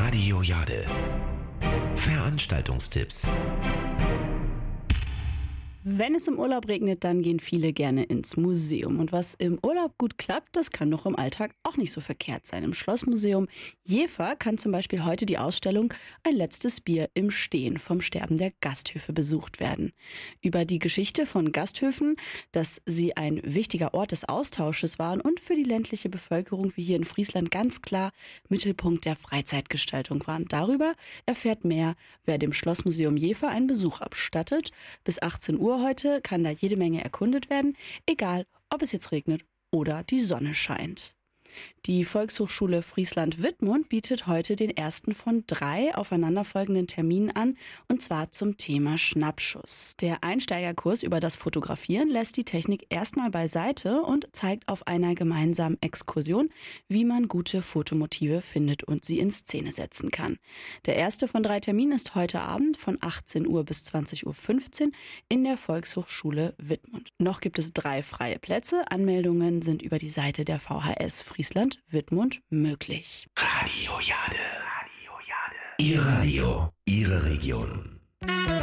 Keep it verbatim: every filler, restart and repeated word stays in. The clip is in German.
Radio Jade. Veranstaltungstipps. Wenn es im Urlaub regnet, dann gehen viele gerne ins Museum. Und was im Urlaub gut klappt, das kann doch im Alltag auch nicht so verkehrt sein. Im Schlossmuseum Jever kann zum Beispiel heute die Ausstellung Ein letztes Bier im Stehen vom Sterben der Gasthöfe besucht werden. Über die Geschichte von Gasthöfen, dass sie ein wichtiger Ort des Austausches waren und für die ländliche Bevölkerung wie hier in Friesland ganz klar Mittelpunkt der Freizeitgestaltung waren. Darüber erfährt mehr, wer dem Schlossmuseum Jever einen Besuch abstattet. Bis achtzehn Uhr heute kann da jede Menge erkundet werden, egal ob es jetzt regnet oder die Sonne scheint. Die Volkshochschule Friesland-Wittmund bietet heute den ersten von drei aufeinanderfolgenden Terminen an, und zwar zum Thema Schnappschuss. Der Einsteigerkurs über das Fotografieren lässt die Technik erstmal beiseite und zeigt auf einer gemeinsamen Exkursion, wie man gute Fotomotive findet und sie in Szene setzen kann. Der erste von drei Terminen ist heute Abend von achtzehn Uhr bis zwanzig Uhr fünfzehn in der Volkshochschule Wittmund. Noch gibt es drei freie Plätze. Anmeldungen sind über die Seite der V H S Friesland-Wittmund möglich. Radio Jade. Radio Jade. Ihr Radio, Ihre Region.